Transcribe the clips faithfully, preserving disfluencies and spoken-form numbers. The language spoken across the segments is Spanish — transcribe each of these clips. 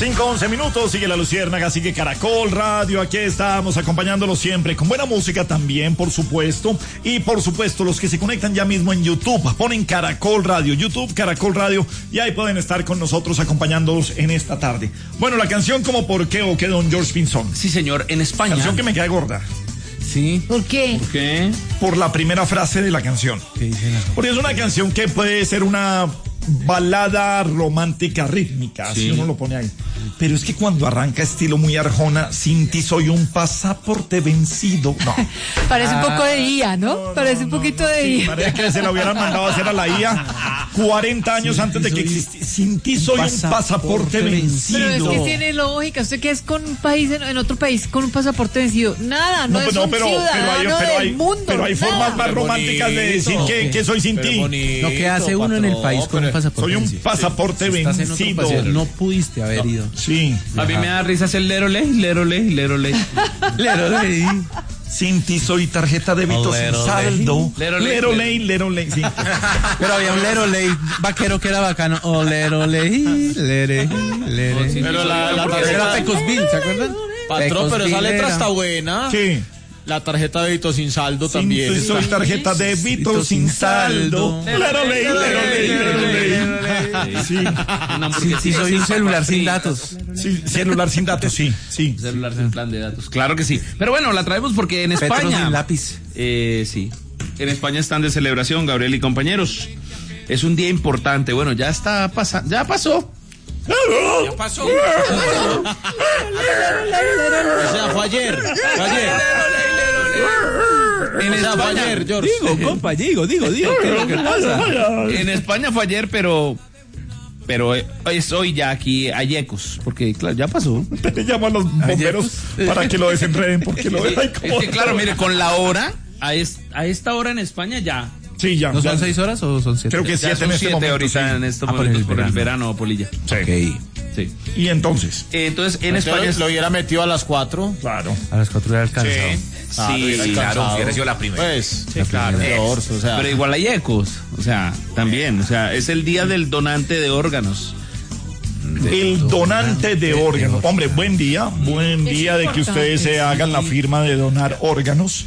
cinco once minutos, sigue La Luciérnaga, sigue Caracol Radio, aquí estamos acompañándolos siempre con buena música también, por supuesto, y por supuesto los que se conectan ya mismo en YouTube, ponen Caracol Radio, YouTube Caracol Radio, y ahí pueden estar con nosotros acompañándolos en esta tarde. Bueno, la canción como ¿Por qué o qué, don George Pinzón? Sí, señor, en España. Canción que me queda gorda. Sí. ¿Por qué? ¿Por qué? Por la primera frase de la canción. ¿Qué dice la... Porque es una canción que puede ser una balada romántica rítmica, sí. Si uno lo pone ahí. Pero es que cuando arranca estilo muy Arjona, sin ti soy un pasaporte vencido. No. Parece un poco de I A, ¿no? no, no Parece no, un poquito no, de I A. Sí, parece que se la hubieran mandado a hacer a la I A cuarenta años sí, antes de que existiera. Sin ti soy un pasaporte, pasaporte vencido. Pero es que tiene lógica. ¿Usted qué es con un país, en, en otro país, con un pasaporte vencido? Nada, no, no es no, un pero, ciudadano pero hay, pero hay, del mundo. Pero hay nada. formas más románticas bonito, de decir que, que soy sin ti. Bonito, no, ¿qué hace uno en el país con un pasaporte Soy un vencido? pasaporte sí, vencido. País, no pudiste haber ido. Sí. A mí me da risa el lero ley, lero ley, lero ley. Lero ley. Sin ti soy tarjeta de débito sin saldo. Lero ley, lero ley, lero ley. Sí. Pero había un lero ley vaquero que era bacano. Oh, lero ley, lere, lere. Sí, pero la, la tarjeta era Pecosville, ¿se acuerdan? Patrón, pero esa letra está buena. ¿Qué? La tarjeta de débito sin saldo sin también. Sin soy tarjeta de débito sin saldo. Lero ley, lero ley, lero ley. Sí. Sí, sí, soy un celular sin datos. Sí, celular sin datos, sí, sí. Celular sin plan de datos, claro que sí. Pero bueno, la traemos porque en España. Petro sin lápiz. Eh, sí. En España están de celebración, Gabriel y compañeros. Es un día importante. Bueno, ya está pasando, ya pasó. Ya pasó. O sea, fue ayer. Fue ayer. En España fue ayer, George. Digo, compa, digo, digo, digo, ¿qué es lo que pasa? En España fue ayer, pero pero es hoy ya aquí hay ecos, porque claro, ya pasó. Te llamo a los bomberos para que lo desenreden, porque lo es, dejan como... Es que claro, mire, con la hora, a, es, a esta hora en España ya. Sí, ya. ¿No ya. son seis horas o son siete? Creo que ya siete son en este siete momento. ahorita Sí. en estos ah, momentos por el por el verano. verano, Polilla. Sí. Okay. Sí. Y entonces. Eh, entonces en Entonces, España lo hubiera metido a las cuatro. Claro. A las cuatro era alcanzado. Sí, Ah, sí, claro, hubiera sido la primera. Pues, sí, claro. George, o sea. Pero igual hay ecos, o sea, también, o sea, es el día del donante de órganos. El donante de órganos. Hombre, buen día, buen día de que ustedes se hagan la firma de donar órganos.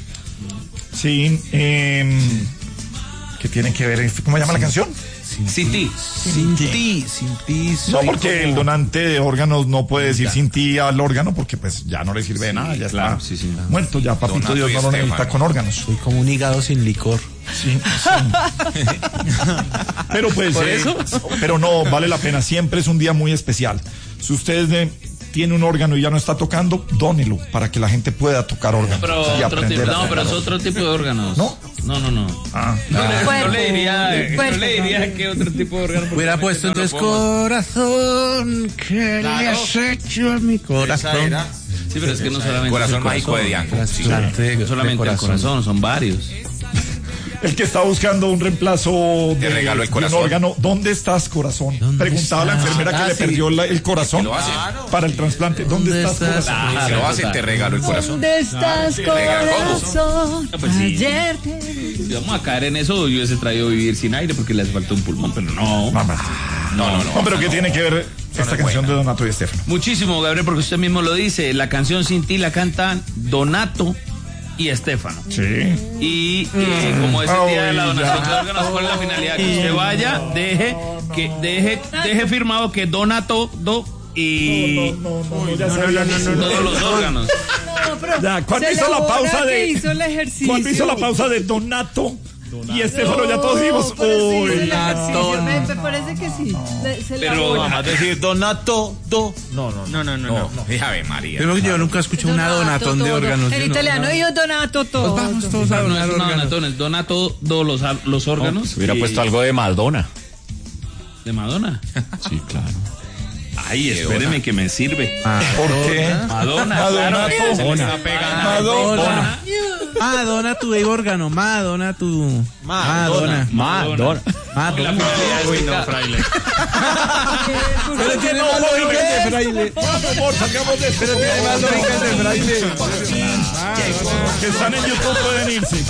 Sí, eh, ¿qué tiene que ver? ¿Cómo se llama la canción? Sin, sin ti. Sin ti, sin ti. No, porque como... el donante de órganos no puede decir sin ti al órgano, porque pues ya no le sirve de sí, nada, ya claro, está sí, sí. muerto, ya papito Donato Dios no lo necesita con órganos. Soy como un hígado sin licor. Sí, sí. Pero pues, ¿por eh, eso? pero no, vale la pena, siempre es un día muy especial. Si usted eh, tiene un órgano y ya no está tocando, dónelo para que la gente pueda tocar órganos. Pero y otro tipo, aprender a no, pero es tocar otro tipo de órganos. ¿No? No, no, no. Ah, no, ah. no, Cuerpo, no le diría, cuerpo, no le diría que otro tipo de órgano. Hubiera puesto no entonces corazón que Claro. le has hecho a mi corazón. Sí, pero es que no solamente Corazón es el mágico de Diango. Trasplante no solamente de el corazón, son varios. El que está buscando un reemplazo de, Te regalo el de un corazón. órgano, ¿dónde estás, corazón? Preguntaba a la enfermera que Ah, le sí. perdió la- el corazón Que lo hacen. para el trasplante. ¿Dónde, ¿Dónde estás, estás? corazón? Si lo hacen, te regalo el corazón. ¿Dónde estás, corazón? Ah, pues sí. Ayer te... Si vamos a caer en eso, yo hubiese traído Vivir sin aire porque le hace falta un pulmón, pero no. Mamá. No, no, no. No, pero ¿qué tiene que ver esta es canción buena. de Donato y Estefano? Muchísimo, Gabriel, porque usted mismo lo dice. La canción Sin ti la cantan Donato y Estefano. Sí. Y eh, como es el día de la Ay, donación ya. de órganos, ¿cuál es la finalidad? Que usted vaya, deje, que deje, deje firmado que Donato do y No, no, no, no, ya sabía que sí. todos los órganos. No, pero Ya, ¿cuándo se hizo la elabora pausa que de- hizo el ejercicio. ¿Cuándo hizo la pausa de Donato y Estefano? Ya todos dijimos, No, pero sí hizo el uy. ejercicio. Me, me parece que sí. Le- se Pero elabora. Vamos a decir Donato, do. No, no, no. No, no, no, No, no. no. Ave María. Creo que yo nunca escuché una Donato, donatón de todo. órganos. En Yo no- italiano, no. yo donato todo. Pues vamos todos a No, no donar es una órganos. donatón, es Donato do los, los órganos. Hubiera y- puesto algo de Madonna. de Madonna. Sí, claro. Ay, espéreme que me sirve. ¿Por qué? Madonna, Madonna, claro. se le está pegando. Madonna. Madonna tu órgano, Madonna tu. Madonna. Madonna. Madonna. Uy, no, fraile. Pero tiene más lógica de fraile. Vamos, amor, salgamos de esto. Pero tiene más lógica de fraile. Que están en YouTube pueden irse.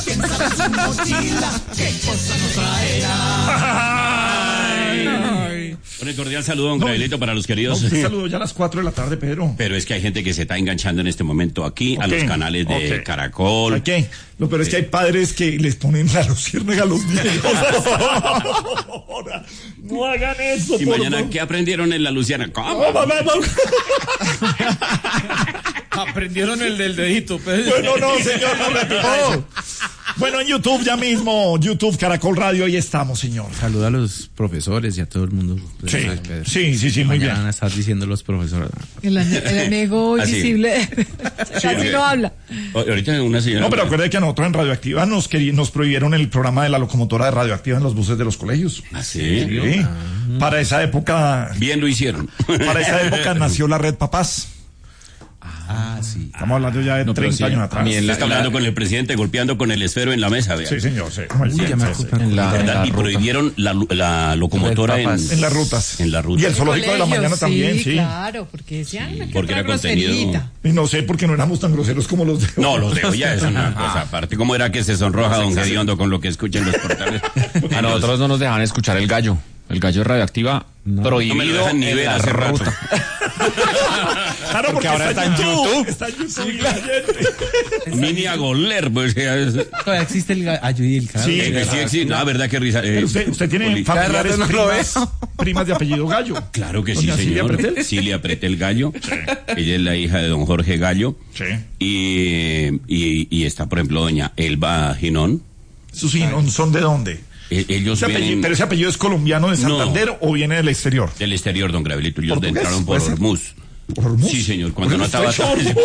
Un cordial saludo, don Gabrielito, para los queridos. No, un saludo ya a las cuatro de la tarde, Pedro. Pero es que hay gente que se está enganchando en este momento aquí okay. a los canales de okay. Caracol. ¿A qué? Lo peor es que hay padres que les ponen la luciérnaga a los niños. No hagan eso. Y mañana, favor. ¿Qué aprendieron en la luciérnaga? ¿Cómo? Aprendieron el del dedito, Pedro. Bueno, no, señor, no repita eso. Bueno, en YouTube ya mismo, YouTube Caracol Radio, ahí estamos, señor. Saluda a los profesores y a todo el mundo. Sí, sí, sí, sí, muy bien. Van a estar diciendo los profesores. El, el amigo invisible casi sí, no habla. Ahorita una señora... No, pero acuérdate que a nosotros en Radioactiva nos, querí, nos prohibieron el programa de la locomotora de Radioactiva en los buses de los colegios. ¿Ah, sí? Sí. Ah. Para esa época... Bien lo hicieron. Para esa época nació la Red Papás. Ah, sí. Estamos hablando ya de no, treinta sí, años atrás. También está hablando con el presidente, golpeando con el esfero en la mesa, vea. Sí, señor, sí. Uy, ya me sí, en la, en la y prohibieron la, la locomotora en, en las rutas. En las rutas. Y el zoológico de la mañana sí, también, sí. Claro, porque decían sí, porque era contenido. Y no sé, porque no éramos tan groseros como los de hoy. No, los de hoy ya es una cosa aparte. ¿Cómo era que se sonroja don Gediondo con lo que escuchan los portales? A nosotros no nos dejan escuchar el gallo. El gallo de Radioactiva no. prohibido. No me lo dejan ni ver hace rato. Claro, porque, porque ahora está en YouTube. Está en YouTube y la gente. Mini a goler, pues. Todavía existe el gallo y el gallo. Sí, sí, sí existe. La verdad que risa. Eh, usted, usted tiene familiares no primas, primas de apellido Gallo. Claro que sí, señor. Cilia Pretel. Cilia Pretel Gallo. Sí. Ella es la hija de don Jorge Gallo. Sí. Y, y, y está, por ejemplo, doña Elba Ginón. ¿Sus Ginón son de dónde? Ellos ese apellido, vienen... ¿Pero ese apellido es colombiano de Santander no, o viene del exterior? Del exterior, don Gravelito. Ellos entraron por Hormuz. ¿Por Hormuz? Sí, señor. Cuando no estaba... Por el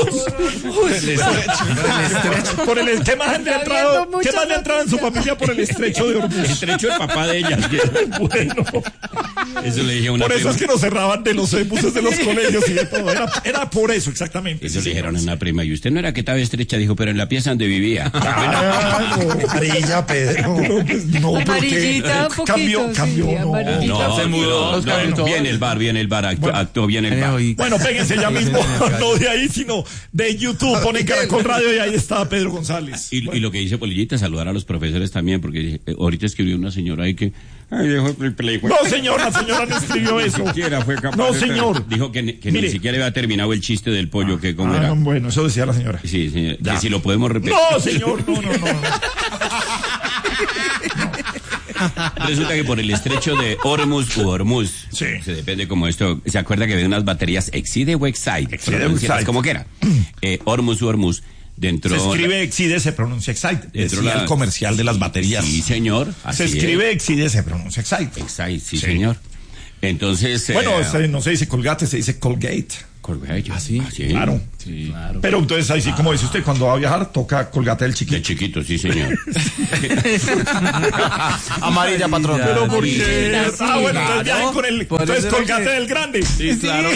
estrecho. Por el... ¿Qué más le ha entrado? ¿Qué más le ha entrado en su familia por el estrecho de Hormuz? El estrecho del papá de ella. Bueno. Eso le dije a una Por eso prima. Es que nos cerraban de los buses de los colegios y de todo. Era, era por eso, exactamente. Eso sí, le dijeron a una prima. Y usted no era que estaba estrecha, dijo, pero en la pieza donde vivía. Ah, no, amarilla, Pedro. No, pues, no amarillita, un poquito. Cambió, cambió. Sí, no, no, se mudó. No, no, viene el bar, viene el bar, actuó, bueno, actuó bien el bar. Bueno, péguense ya mismo, no de ahí, sino de YouTube. Ponen Caracol Radio y ahí está Pedro González. Y, bueno. y lo que dice Polillita, saludar a los profesores también, porque eh, ahorita escribió una señora ahí que... Ay, dejó el play. No, señor, la señora no escribió eso. Siquiera fue capaz no, señor. De... Dijo que, que ni siquiera había terminado el chiste del pollo, ah, que cómo ah, era. No, bueno, eso decía la señora. Sí, señor. Ya. Que si lo podemos repetir. No, señor, no, no, no. no. Resulta que por el estrecho de Hormuz u Hormuz, sí. se depende como esto, se acuerda que había unas baterías Exide o Excite, Exide o Excite, como quiera, eh, Hormuz u Hormuz, dentro... Se escribe Exide, se pronuncia Excite, dentro decía la... el comercial de las baterías. Sí, señor. Se escribe es. Exide, se pronuncia Excite. Excite, sí, sí. señor. Entonces... Bueno, eh, no se dice Colgate, se dice Colgate. Colgate, ah, sí, ah, sí. Claro. Sí, claro. Pero entonces ahí sí, como dice usted, cuando va a viajar, toca Colgate del chiquito. Del chiquito, sí, señor. Amarilla, patrón. Pero ¿por qué? Sí, ah, bueno, claro. entonces viajen con el... Por entonces Colgate que... del grande. Sí, sí, claro.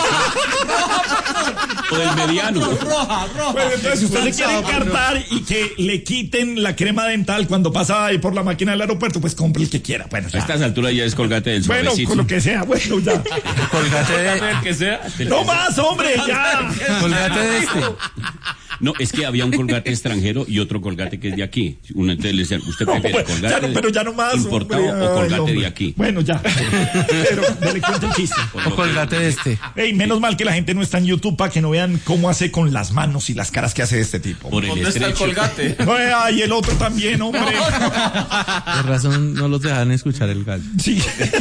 O del mediano. Roja, roja. Pues entonces, si usted se quiere encartar y que le quiten la crema dental cuando pasa ahí por la máquina del aeropuerto, pues compre el que quiera. Bueno, ya. A estas alturas ya es Colgate del Bueno, suavecito. con lo que sea, bueno, ya. Colgate de... el que sea. No más, hombre, ya. Colgate de este. No, es que había un Colgate extranjero y otro Colgate que es de aquí. Uno entonces le decía, ¿usted no, prefiere Colgate ya no, pero ya no más, importado hombre, o Colgate ay, de aquí? Bueno, ya. Pero dale cuenta el chiste. O Colgate de este. Ey, menos mal que la gente no está en YouTube para que no vean cómo hace con las manos y las caras que hace este tipo. Por el ¿Dónde estrecho. está el Colgate? Ay, el otro también, hombre. Por razón no los dejan escuchar el gallo. Sí.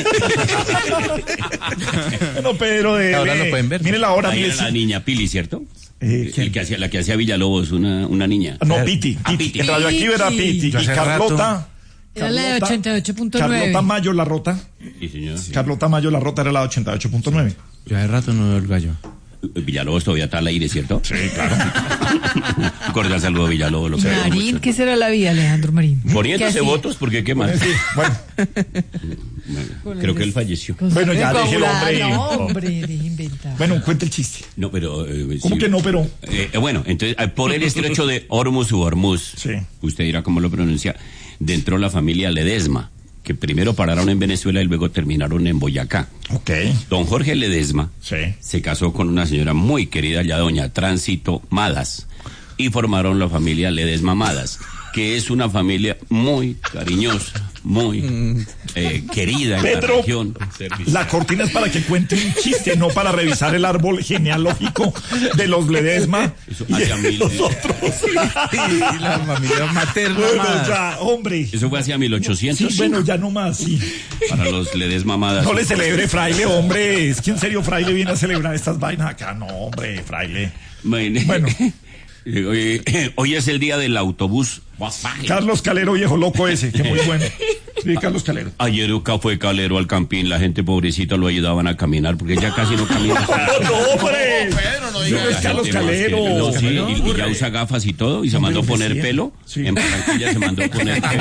Bueno, Pedro, de... Ahora lo pueden ver. Mire la hora. Ahí mire, era la niña Pili, ¿cierto? Eh, el que hacía, la que hacía Villalobos, una, una niña. No, Piti. Ah, Piti. Piti. En Radioactiva era Piti. Yo Y hace Carlota... Era la de ochenta y ocho punto nueve. Carlota Mayo La Rota. Sí, señor. Sí. Carlota Mayo La Rota era la de ochenta y ocho punto nueve. Yo hace rato no veo el gallo. Villalobos todavía está al aire, ¿cierto? Sí, claro. Un cordial saludo a Villalobos. Lo Marín, ¿qué será la vida, Alejandro Marín? Poniéndose votos, porque qué más. Sí, bueno. Bueno, creo que él falleció. Bueno, ya deje el hombre. No, hombre, deje inventar. Bueno, cuente el chiste. No, pero... Eh, ¿Cómo sí. que no, pero? Eh, bueno, entonces, eh, por el estrecho de Hormuz u Hormuz, sí. Usted dirá cómo lo pronuncia, dentro la familia Ledesma, que primero pararon en Venezuela y luego terminaron en Boyacá. Ok. Don Jorge Ledesma sí. se casó con una señora muy querida, ya doña Tránsito Madas, y formaron la familia Ledesma Madas, que es una familia muy cariñosa, muy eh, querida en Pedro, la región. La cortina es para que cuente un chiste, no para revisar el árbol genealógico de los Ledesma. Eso y hacia mil- los otros. Y la familia materna. Bueno, más. ya, hombre. Eso fue hacia mil ochocientos. Sí, bueno, ya no más, sí. Para los Ledesma mamadas. No le celebre, fraile, hombre. Es que en serio, fraile viene a celebrar estas vainas acá. No, hombre, fraile. Bueno. Bueno. Hoy, hoy es el día del autobús. Carlos Calero, viejo loco ese, que muy bueno. Sí, Carlos Calero. Ayer acá fue Calero al campín, la gente pobrecita lo ayudaban a caminar porque ya casi no camina. No, hombre. Pedro, no No diga es eso. Carlos Calero. No, sí, Calero. y, y ya usa gafas y todo, y se mandó a poner sí. pelo. Sí. En Barranquilla se mandó a poner pelo.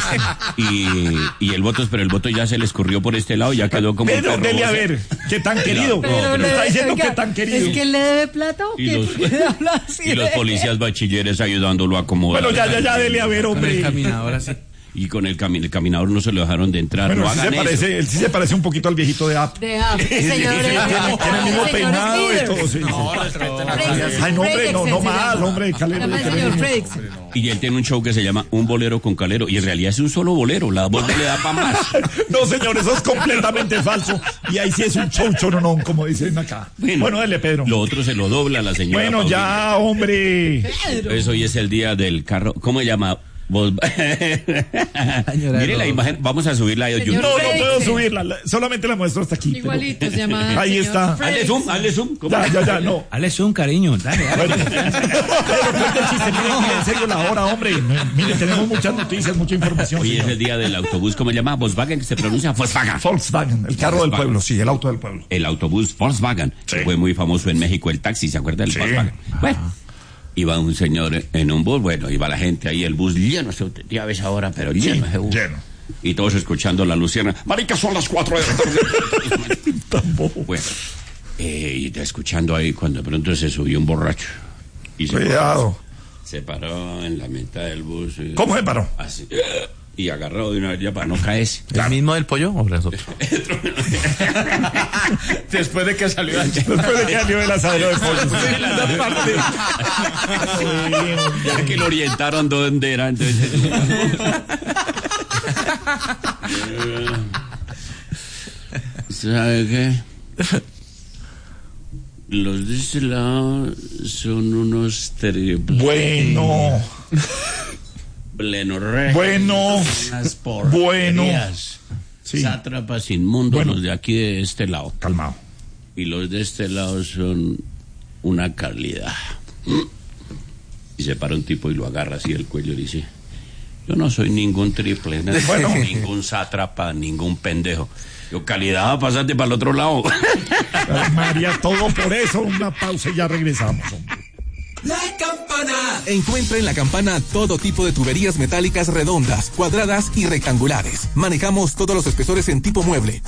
Y, y el voto, pero el voto ya se le escurrió por este lado y ya quedó como un Pedro, perro. dele a o sea, ver, qué tan querido. Pero Me le- está diciendo oiga, que tan querido. ¿Es que le debe plata o Y qué? los- ¿Por qué habla así Y los de- policías bachilleres ayudándolo a acomodar. Bueno, ya, ya, ya, dele a ver, Con el hombre. caminador así. Y con el, cami- el caminador no se lo dejaron de entrar. Bueno, no él sí, hagan se eso. parece, él sí se parece un poquito al viejito de App. De App. Señores, Tiene, tiene el mismo señores peinado y líderes. todo. Sí, sí. No, respeten a Fredricksen, Ay, no, hombre, no, no Fredricksen se más, llama. hombre, Calero. Se llama el le señor queremos. Fredricksen. Y él tiene un show que se llama Un bolero con Calero. Y en realidad es un solo bolero. La voz no le da para más. No, señor, eso es completamente falso. Y ahí sí es un show choronón, como dicen acá. Bueno, dele, Pedro. Lo otro se lo dobla la señora. Bueno, Paulina. ya, hombre. Entonces hoy es el día del carro. ¿Cómo se llama? Vos- Mire la imagen, vamos a subirla a Señor YouTube. No, no Fredricksen. puedo subirla, la- solamente la muestro hasta aquí. pero- Igualito se llama. Ahí señor está. Hazle Fredricksen. zoom, hazle zoom. ¿Cómo? Ya, ya, ya, no. Dale un cariño, dale, dale. Bueno, pero cuente el chiste, miren, miren, en serio la hora, hombre. Miren, tenemos muchas noticias, mucha información. Hoy es señor. el día del autobús, ¿cómo se llama? Volkswagen, que se pronuncia Volkswagen. Volkswagen, el carro del Volkswagen. pueblo, sí, el auto del pueblo. El autobús Volkswagen, Sí. que fue muy famoso en México, el taxi, ¿se acuerda del Sí. Volkswagen? Bueno, iba un señor en un bus, bueno, iba la gente ahí, el bus lleno, se- ya ves ahora, pero lleno ese bus. lleno. Y todos escuchando la Luciana, marica, son las cuatro de la tarde. Tampoco. Bueno, eh, y escuchando ahí, cuando de pronto se subió un borracho. Y se, Cuidado. se paró en la mitad del bus. y- ¿Cómo se paró? Así. Y agarrado de una vez ya para no caerse. ¿El mismo del pollo o los otros? Después de que salió antes. Después de que salió el asadero de pollo. Sí, la parte. Ya que lo orientaron dónde era, entonces. ¿Sabe qué? Los de este lado son unos triples. Bueno, Pleno rey. bueno, Unas bueno. porquerías. Sí. Sátrapas inmundos, Bueno. los de aquí de este lado. calmado. Y los de este lado son una calidad. Y se para un tipo y lo agarra así del cuello y dice: yo no soy ningún triple, no soy Bueno. ningún sátrapa, ningún pendejo. Yo, calidad, pasate para el otro lado. Ay, María, todo por eso. Una pausa y ya regresamos, hombre. La Campana. Encuentra en La Campana todo tipo de tuberías metálicas redondas, cuadradas y rectangulares. Manejamos todos los espesores en tipo mueble.